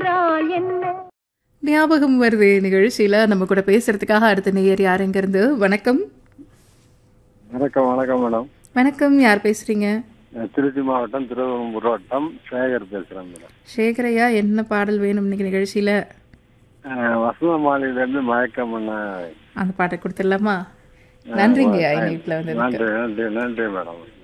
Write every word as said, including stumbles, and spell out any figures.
என்றால் என்ன? ஞாபகம் வருது நிகழ்ச்சியில நம்ம கூட பேசுறதுக்காக அடுத்த நேயர் யார் எங்க இருந்து? வணக்கம். வணக்கம் வணக்கம் மேடம். வணக்கம், யார் பேசுறீங்க? நான் திருச்சி மாவட்டம் திருவள்ளூர் வட்டம் சேகர் பேசுறேன் மேடம். சேகரையா, என்ன பாடல் வேணும் இன்னைக்கு நிகழ்ச்சியில? அஹ், வசந்த மாலையிலேருந்து மயக்கம் பண்ண. அந்த பாட்டை கொடுத்துடலாமா? நன்றிங்க அஹ், இணைப்புல வந்ததுக்கு. நன்றி நன்றி நன்றி மேடம்.